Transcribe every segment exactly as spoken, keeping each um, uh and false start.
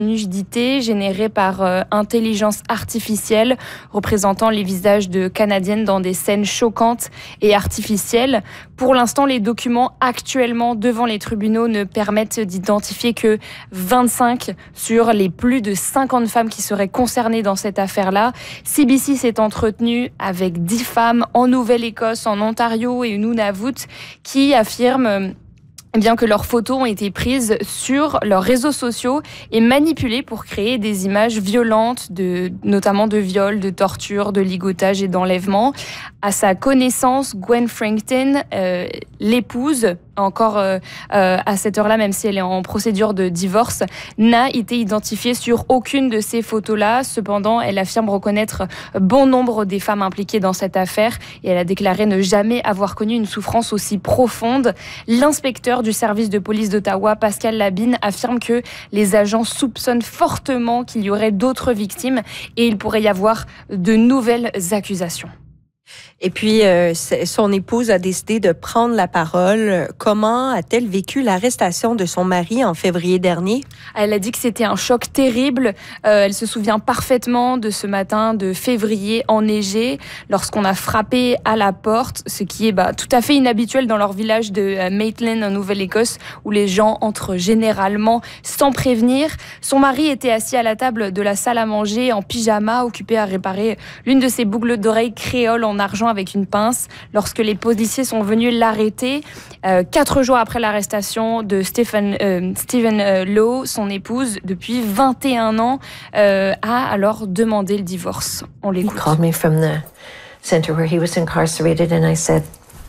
nudité générée par euh, intelligence artificielle, représentant les visages de Canadiennes dans des scènes choquantes et artificielles. Pour l'instant, les documents actuellement devant les tribunaux ne permettent d'identifier que vingt-cinq sur les plus de cinquante femmes qui seraient concernées dans cette affaire-là. C B C s'est entretenu avec dix femmes en Nouvelle-Écosse, en Ontario et Nunavut qui affirment Eh bien que leurs photos ont été prises sur leurs réseaux sociaux et manipulées pour créer des images violentes, de, notamment de viol, de torture, de ligotage et d'enlèvement. À sa connaissance, Gwen Frankton, euh, l'épouse, encore euh, euh, à cette heure-là, même si elle est en procédure de divorce, n'a été identifiée sur aucune de ces photos-là. Cependant, elle affirme reconnaître bon nombre des femmes impliquées dans cette affaire et elle a déclaré ne jamais avoir connu une souffrance aussi profonde. L'inspecteur du service de police d'Ottawa, Pascal Labine, affirme que les agents soupçonnent fortement qu'il y aurait d'autres victimes et il pourrait y avoir de nouvelles accusations. Et puis, euh, son épouse a décidé de prendre la parole. Comment a-t-elle vécu l'arrestation de son mari en février dernier? Elle a dit que c'était un choc terrible. Euh, elle se souvient parfaitement de ce matin de février enneigé, lorsqu'on a frappé à la porte, ce qui est bah, tout à fait inhabituel dans leur village de euh, Maitland, en Nouvelle-Écosse, où les gens entrent généralement sans prévenir. Son mari était assis à la table de la salle à manger en pyjama, occupé à réparer l'une de ses boucles d'oreilles créoles en argent avec une pince lorsque les policiers sont venus l'arrêter. Euh, quatre jours après l'arrestation de Stephen, euh, Stephen euh, Lowe, son épouse, depuis vingt et un ans, euh, a alors demandé le divorce. On l'écoute. He called me from the center where he was incarcerated and I said,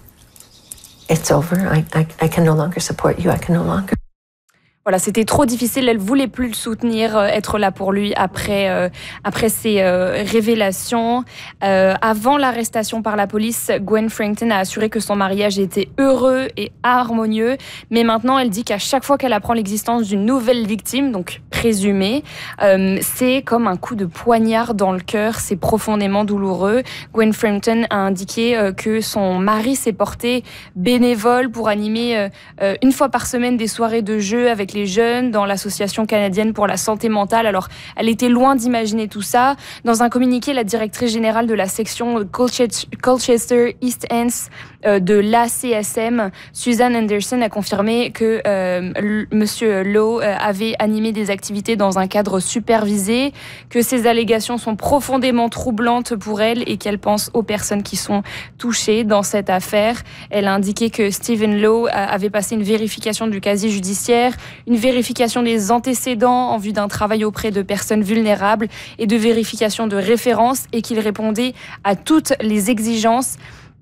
it's over. I, I, I can no longer support you. I can no longer. Voilà, c'était trop difficile. Elle voulait plus le soutenir, euh, être là pour lui après euh, après ces euh, révélations. Euh, avant l'arrestation par la police, Gwen Frankton a assuré que son mariage était heureux et harmonieux. Mais maintenant, elle dit qu'à chaque fois qu'elle apprend l'existence d'une nouvelle victime, donc présumée, euh, c'est comme un coup de poignard dans le cœur. C'est profondément douloureux. Gwen Frankton a indiqué euh, que son mari s'est porté bénévole pour animer euh, euh, une fois par semaine des soirées de jeu avec les jeunes dans l'Association canadienne pour la santé mentale. Alors, elle était loin d'imaginer tout ça. Dans un communiqué, la directrice générale de la section Colchester East Ends euh, de l'A C S M, Susan Anderson, a confirmé que euh, Monsieur Lowe euh, avait animé des activités dans un cadre supervisé, que ces allégations sont profondément troublantes pour elle et qu'elle pense aux personnes qui sont touchées dans cette affaire. Elle a indiqué que Stephen Lowe avait passé une vérification du casier judiciaire, une vérification des antécédents en vue d'un travail auprès de personnes vulnérables et de vérification de références et qu'il répondait à toutes les exigences.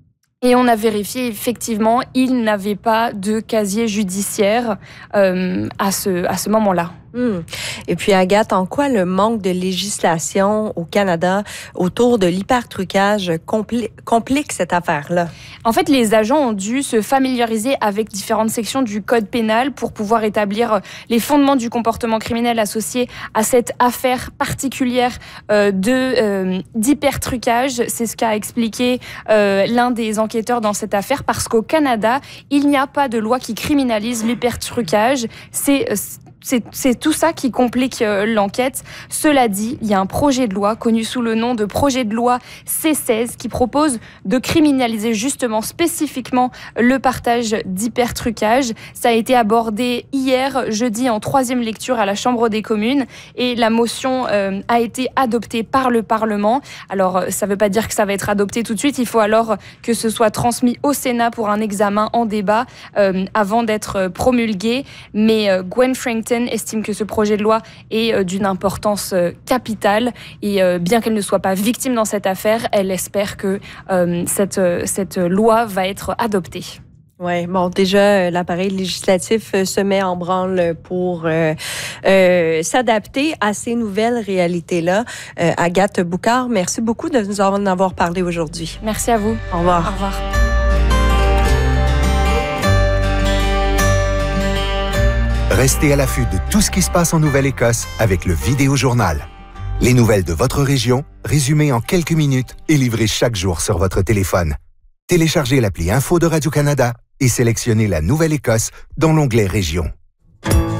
Et on a vérifié, effectivement, il n'avait pas de casier judiciaire euh, à ce, à ce moment-là. Hum. Et puis, Agathe, en quoi le manque de législation au Canada autour de l'hypertrucage compli- complique cette affaire-là? En fait, les agents ont dû se familiariser avec différentes sections du Code pénal pour pouvoir établir les fondements du comportement criminel associé à cette affaire particulière euh, de euh, d'hypertrucage. C'est ce qu'a expliqué euh, l'un des enquêteurs dans cette affaire, parce qu'au Canada, il n'y a pas de loi qui criminalise l'hypertrucage. C'est C'est, c'est tout ça qui complique euh, l'enquête. Cela dit, il y a un projet de loi connu sous le nom de projet de loi C seize qui propose de criminaliser justement spécifiquement le partage d'hypertrucage. Ça a été abordé hier, jeudi, en troisième lecture à la Chambre des communes et la motion euh, a été adoptée par le Parlement. Alors, ça ne veut pas dire que ça va être adopté tout de suite. Il faut alors que ce soit transmis au Sénat pour un examen en débat euh, avant d'être promulgué. Mais euh, Gwen Frankton estime que ce projet de loi est d'une importance capitale et bien qu'elle ne soit pas victime dans cette affaire, elle espère que euh, cette, cette loi va être adoptée. Oui, bon, déjà, l'appareil législatif se met en branle pour euh, euh, s'adapter à ces nouvelles réalités-là. Euh, Agathe Boucard, merci beaucoup de nous en avoir parlé aujourd'hui. Merci à vous. Au revoir. Au revoir. Restez à l'affût de tout ce qui se passe en Nouvelle-Écosse avec le Vidéojournal. Les nouvelles de votre région, résumées en quelques minutes et livrées chaque jour sur votre téléphone. Téléchargez l'appli Info de Radio-Canada et sélectionnez la Nouvelle-Écosse dans l'onglet Région.